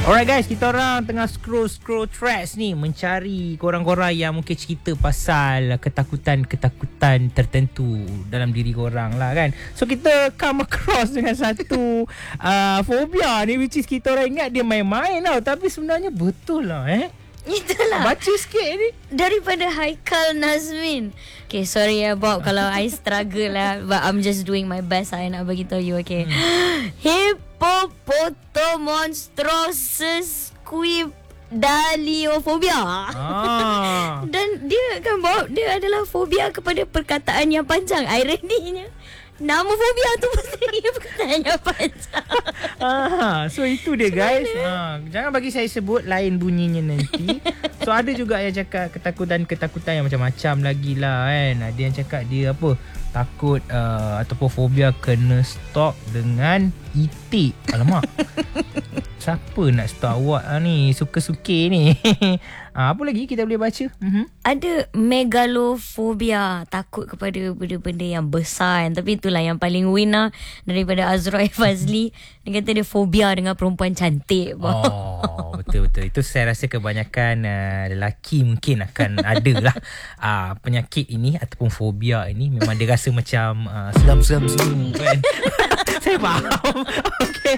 Alright guys, kita orang tengah scroll threads ni, mencari korang-korang yang mungkin cerita pasal ketakutan-ketakutan tertentu dalam diri korang lah kan. So kita come across dengan satu fobia ni, which is kita orang ingat dia main-main tau, tapi sebenarnya betul lah Itulah. Baca sikit ni. Daripada Haikal Nazmin. Okay, sorry ya Bob kalau I struggle lah, but I'm just doing my best. I nak bagi tahu you, okay. Hippopotomonstros squidaliofobia. Dan dia kan Bob, dia adalah fobia kepada perkataan yang panjang. Ironinya, nama fobia tu mesti perkataan yang panjang. So itu dia guys. Jangan bagi saya sebut lain bunyinya nanti. So ada juga yang cakap ketakutan-ketakutan yang macam-macam lagi lah kan. Ada yang cakap dia apa, takut ataupun fobia kena stalk dengan itik. Alamak. Siapa nak stalk awak ni? Suka-suka ni. Apa lagi kita boleh baca? Ada megalofobia, takut kepada benda-benda yang besar kan. Tapi itulah yang paling winner daripada Azrael Fazli. Dia kata dia fobia dengan perempuan cantik. Betul-betul. Itu saya rasa kebanyakan lelaki mungkin akan ada lah penyakit ini ataupun fobia ini. Memang dia rasa macam seram-seram kan. Saya faham. Okay.